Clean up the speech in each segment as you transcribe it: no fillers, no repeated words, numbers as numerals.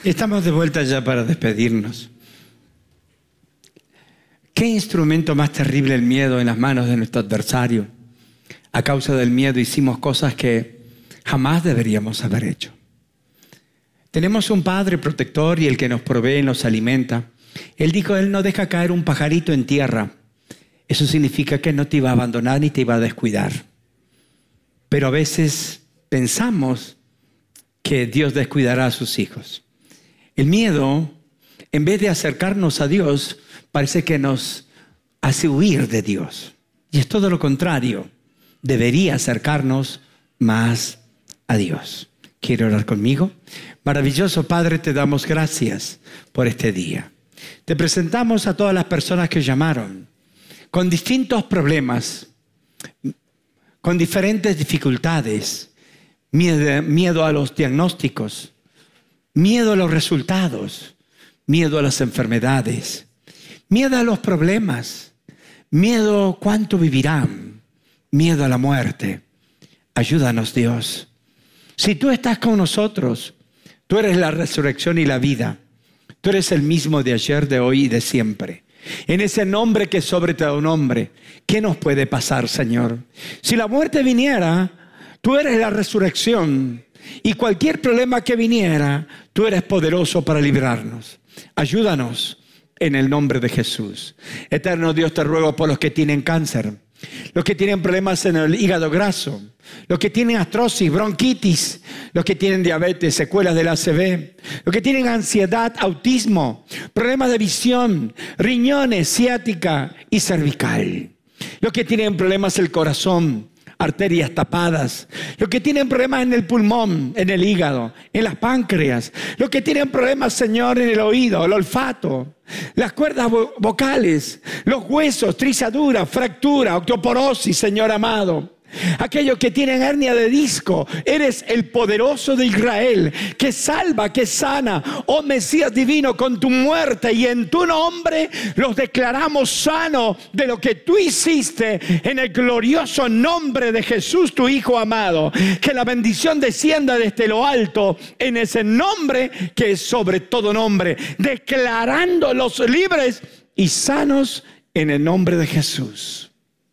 Estamos de vuelta ya para despedirnos. ¿Qué instrumento más terrible el miedo en las manos de nuestro adversario? A causa del miedo hicimos cosas que jamás deberíamos haber hecho. Tenemos un Padre protector y el que nos provee y nos alimenta. Él dijo, Él no deja caer un pajarito en tierra. Eso significa que no te iba a abandonar ni te iba a descuidar. Pero a veces pensamos que Dios descuidará a sus hijos. El miedo, en vez de acercarnos a Dios, parece que nos hace huir de Dios. Y es todo lo contrario. Debería acercarnos más a Dios. ¿Quiere orar conmigo? Maravilloso Padre, te damos gracias por este día. Te presentamos a todas las personas que llamaron con distintos problemas, con diferentes dificultades, miedo a los diagnósticos, miedo a los resultados, miedo a las enfermedades, miedo a los problemas, miedo a cuánto vivirán, miedo a la muerte. Ayúdanos, Dios. Si tú estás con nosotros, tú eres la resurrección y la vida. Tú eres el mismo de ayer, de hoy y de siempre. En ese nombre que es sobre todo nombre, ¿qué nos puede pasar, Señor? Si la muerte viniera, tú eres la resurrección. Y cualquier problema que viniera, tú eres poderoso para librarnos. Ayúdanos en el nombre de Jesús. Eterno Dios, te ruego por los que tienen cáncer, los que tienen problemas en el hígado graso, los que tienen artrosis, bronquitis, los que tienen diabetes, secuelas del ACV, los que tienen ansiedad, autismo, problemas de visión, riñones, ciática y cervical, los que tienen problemas del corazón, arterias tapadas, los que tienen problemas en el pulmón, en el hígado, en las páncreas, los que tienen problemas, Señor, en el oído, el olfato, las cuerdas vocales, los huesos, trizadura, fractura, osteoporosis, Señor amado. Aquellos que tienen hernia de disco, eres el poderoso de Israel, que salva, que sana. Oh Mesías divino, con tu muerte y en tu nombre los declaramos sanos de lo que tú hiciste, en el glorioso nombre de Jesús, tu Hijo amado. Que la bendición descienda desde lo alto en ese nombre que es sobre todo nombre, declarándolos libres y sanos en el nombre de Jesús.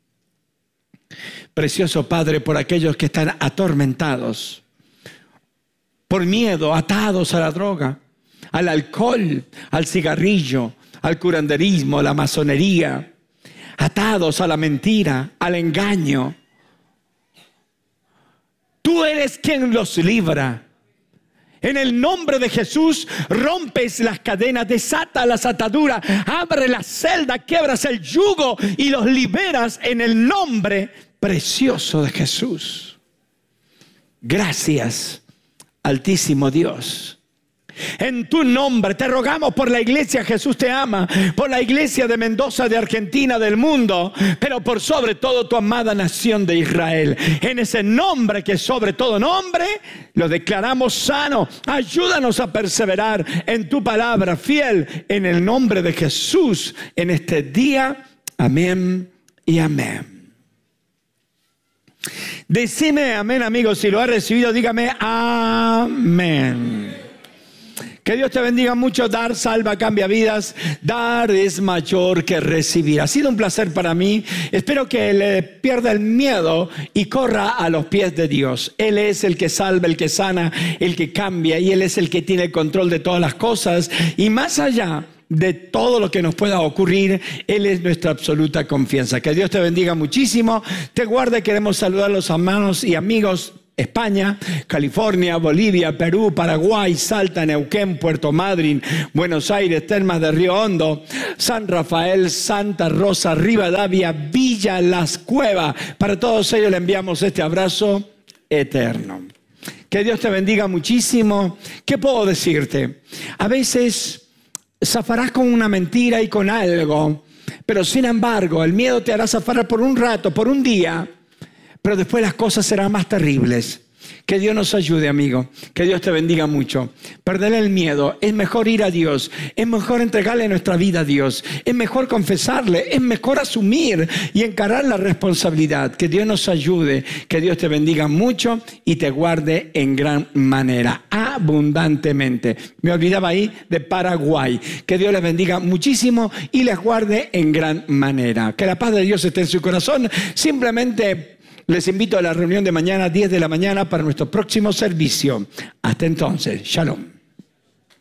Precioso Padre, por aquellos que están atormentados, por miedo, atados a la droga, al alcohol, al cigarrillo, al curanderismo, a la masonería, atados a la mentira, al engaño. Tú eres quien los libra. En el nombre de Jesús rompes las cadenas, desata las ataduras, abre la celda, quiebras el yugo y los liberas en el nombre precioso de Jesús. Gracias, Altísimo Dios. En tu nombre te rogamos por la iglesia Jesús te ama, por la iglesia de Mendoza, de Argentina, del mundo, pero por sobre todo tu amada nación de Israel. En ese nombre que sobre todo nombre, lo declaramos sano. Ayúdanos a perseverar en tu palabra fiel, en el nombre de Jesús, en este día. Amén y amén. Decime amén, amigos, si lo has recibido, dígame amén. Que Dios te bendiga mucho. Dar salva, cambia vidas. Dar es mayor que recibir. Ha sido un placer para mí. Espero que le pierda el miedo y corra a los pies de Dios. Él es el que salva, el que sana, el que cambia, y Él es el que tiene el control de todas las cosas. Y más allá de todo lo que nos pueda ocurrir, Él es nuestra absoluta confianza. Que Dios te bendiga muchísimo. Te guarde. Queremos saludar a los hermanos y amigos España, California, Bolivia, Perú, Paraguay, Salta, Neuquén, Puerto Madryn, Buenos Aires, Termas de Río Hondo, San Rafael, Santa Rosa, Rivadavia, Villa Las Cuevas. Para todos ellos le enviamos este abrazo eterno. Que Dios te bendiga muchísimo. ¿Qué puedo decirte? A veces zafarás con una mentira y con algo, pero sin embargo el miedo te hará zafar por un rato, por un día, pero después las cosas serán más terribles. Que Dios nos ayude, amigo. Que Dios te bendiga mucho. Perder el miedo. Es mejor ir a Dios. Es mejor entregarle nuestra vida a Dios. Es mejor confesarle. Es mejor asumir y encarar la responsabilidad. Que Dios nos ayude. Que Dios te bendiga mucho y te guarde en gran manera. abundantemente. Me olvidaba ahí de Paraguay. Que Dios les bendiga muchísimo y les guarde en gran manera. Que la paz de Dios esté en su corazón. Simplemente les invito a la reunión de mañana, 10 de la mañana, para nuestro próximo servicio. Hasta entonces, shalom.